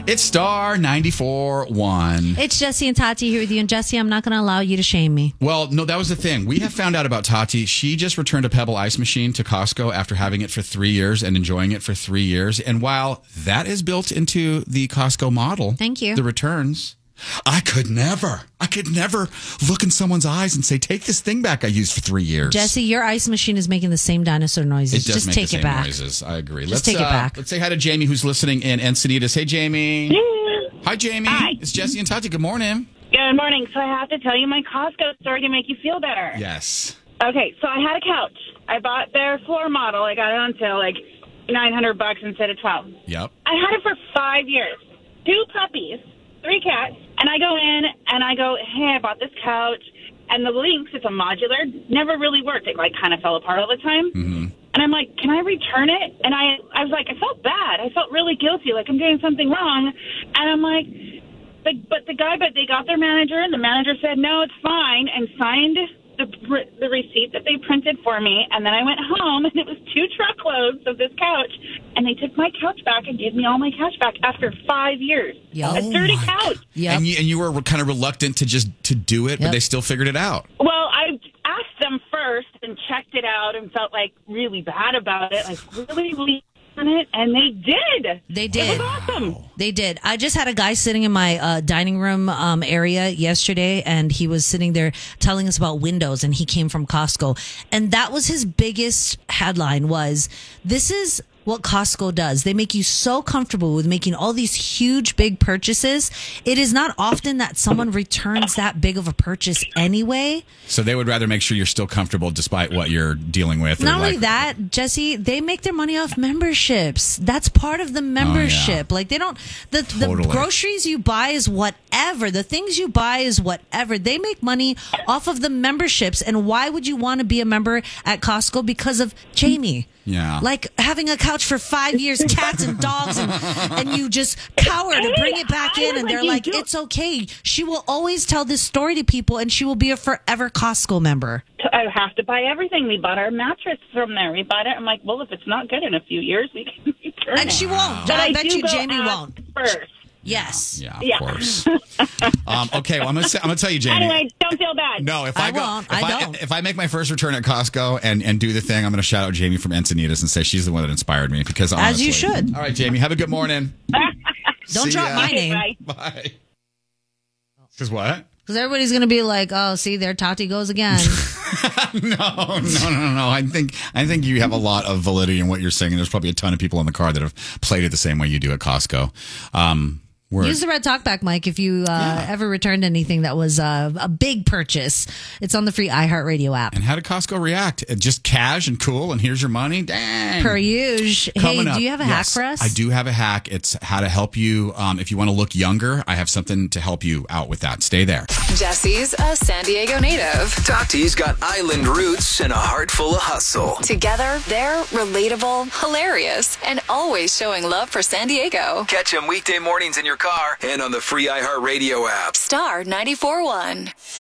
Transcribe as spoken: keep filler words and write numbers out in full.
It's Star ninety-four point one. It's Jesse and Tati here with you. And Jesse, I'm not going to allow you to shame me. Well, no, that was the thing. We have found out about Tati. She just returned a Pebble Ice machine to Costco after having it for three years and enjoying it for three years. And while that is built into the Costco model, thank you. The returns, I could never, I could never look in someone's eyes and say, take this thing back I used for three years. Jesse, your ice machine is making the same dinosaur noises. It does Just make take the same it back. noises. I agree. Just let's take it uh, back. Let's say hi to Jamie, who's listening in Encinitas. Hey, Jamie. Hi, Jamie. Hi. It's Jesse and Tati. Good morning. Good morning. So I have to tell you my Costco story to make you feel better. Yes. Okay, so I had a couch. I bought their floor model. I got it on sale, like nine hundred bucks instead of twelve. Yep. I had it for five years. Two puppies, three cats, and I go in and I go, hey, I bought this couch, and the links, it's a modular, never really worked. It like kind of fell apart all the time. Mm-hmm. And I'm like, can I return it? And I, I was like, I felt bad. I felt really guilty, like I'm doing something wrong. And I'm like, but, but the guy, but they got their manager, and the manager said, no, it's fine, and signed the the receipt that they printed for me. And then I went home, and it was two truckloads of this couch, and they took my couch back and gave me all my cash back after five years. Yep. A dirty Oh, couch. Yep. And you, and you were kind of reluctant to just to do it, but Yep. they still figured it out. Well, I asked them first and checked it out and felt like really bad about it, like really, really on it, and they did. They did. It was awesome. They did. I just had a guy sitting in my uh, dining room um, area yesterday, and he was sitting there telling us about Windows, and he came from Costco. And that was his biggest headline was, this is what Costco does. They make you so comfortable with making all these huge, big purchases. It is not often that someone returns that big of a purchase anyway. So they would rather make sure you're still comfortable despite what you're dealing with. or Not only like- that, Jesse, they make their money off memberships. That's part of the membership. Like they don't, the, Totally. the groceries you buy is whatever. The things you buy is whatever. They make money off of the memberships. And why would you want to be a member at Costco? Because of Jamie. Yeah. Like having a couch for five years, cats and dogs, and, and you just cower to bring it back I in. was And they're like, you like, do- it's okay. She will always tell this story to people, and she will be a forever Costco member. I have to buy everything. We bought our mattress from there. We bought it. I'm like, well, if it's not good in a few years, we can return And it. she won't. But I, I bet do you go Jamie ask won't. first. Yes. Yeah, of Yeah. course. um, okay, well, I'm gonna say, I'm gonna tell you, Jamie. Anyway, don't feel bad. No, if I I, go, won't. if I I, don't. if I make my first return at Costco and, and do the thing, I'm going to shout out Jamie from Encinitas and say she's the one that inspired me. Because honestly, As you should. All right, Jamie, have a good morning. Don't See drop ya. my Okay, name. bye. Bye. Because what? Because everybody's going to be like, oh, see, there Tati goes again. No, no, no, no. I think I think you have a lot of validity in what you're saying. And there's probably a ton of people in the car that have played it the same way you do at Costco. Um, we're, Use the red talkback mic if you uh, Yeah. ever returned anything that was uh, a big purchase. It's on the free iHeartRadio app. and how did Costco react? Uh, Just cash and cool, and here's your money? Dang. Per usual. Hey, Coming up, do you have a hack yes, for us? I do have a hack. It's how to help you. Um, if you want to look younger, I have something to help you out with that. Stay there. Jesse's a San Diego native. Tati's got island roots and a heart full of hustle. Together, they're relatable, hilarious, and always showing love for San Diego. Catch them weekday mornings in your car and on the free iHeartRadio app. Star ninety-four point one.